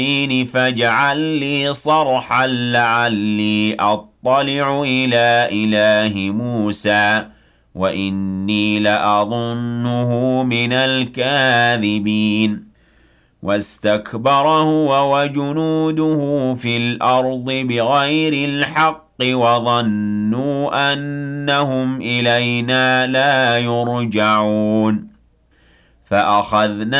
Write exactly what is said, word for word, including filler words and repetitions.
فاجعل لي صرحا لعلي أطلع إلى إله موسى وإني لأظنه من الكاذبين واستكبر هو وجنوده في الأرض بغير الحق وظنوا أنهم إلينا لا يرجعون فأخذنا